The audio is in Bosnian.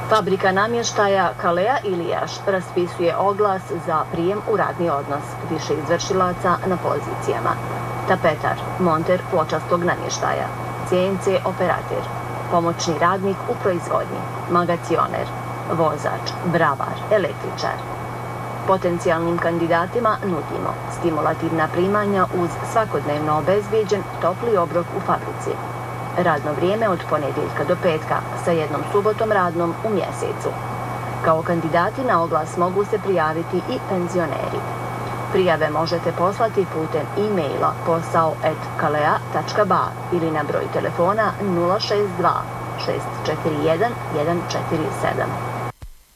Fabrika namještaja Kalea Ilijaš raspisuje oglas za prijem u radni odnos, više izvršilaca na pozicijama. Tapetar, monter pločastog namještaja, CNC operater, pomoćni radnik u proizvodnji, magacioner, vozač, bravar, električar. Potencijalnim kandidatima nudimo stimulativna primanja uz svakodnevno obezbijeđen topli obrok u fabrici. Radno vrijeme od ponedjeljka do petka sa jednom subotom radnom u mjesecu. Kao kandidati na oglas mogu se prijaviti i penzioneri. Prijave možete poslati putem e-maila posao@kalea.ba ili na broj telefona 062 641 147.